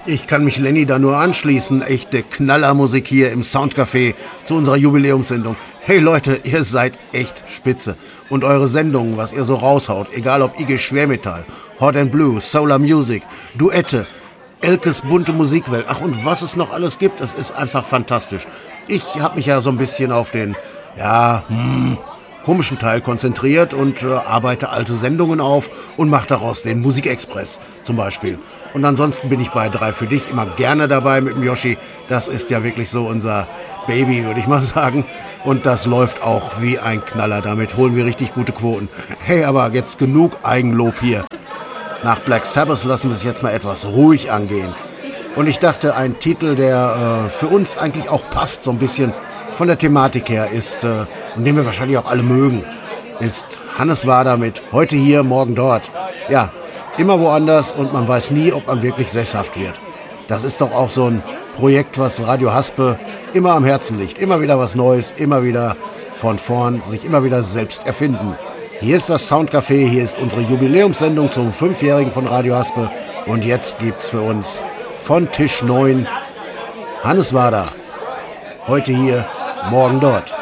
Ich kann mich Lenny da nur anschließen. Echte Knallermusik hier im Soundcafé zu unserer Jubiläumssendung. Hey Leute, ihr seid echt spitze. Und eure Sendungen, was ihr so raushaut, egal ob IG Schwermetall, Hot and Blue, Solar Music, Duette, Elkes bunte Musikwelt, ach und was es noch alles gibt, es ist einfach fantastisch. Ich habe mich ja so ein bisschen auf den, komischen Teil konzentriert und arbeite alte Sendungen auf und mache daraus den Musikexpress zum Beispiel. Und ansonsten bin ich bei 3 für dich immer gerne dabei mit dem Yoshi. Das ist ja wirklich so unser Baby, würde ich mal sagen. Und das läuft auch wie ein Knaller. Damit holen wir richtig gute Quoten. Hey, aber jetzt genug Eigenlob hier. Nach Black Sabbath lassen wir es jetzt mal etwas ruhig angehen. Und ich dachte, ein Titel, der für uns eigentlich auch passt, so ein bisschen von der Thematik her ist, und den wir wahrscheinlich auch alle mögen, ist Hannes Wader mit Heute hier, morgen dort. Ja, immer woanders und man weiß nie, ob man wirklich sesshaft wird. Das ist doch auch so ein Projekt, was Radio Haspe immer am Herzen liegt. Immer wieder was Neues, immer wieder von vorn, sich immer wieder selbst erfinden. Hier ist das Soundcafé, hier ist unsere Jubiläumssendung zum 5-Jährigen von Radio Haspe. Und jetzt gibt's für uns von Tisch 9 Hannes Wader. Heute hier, morgen dort.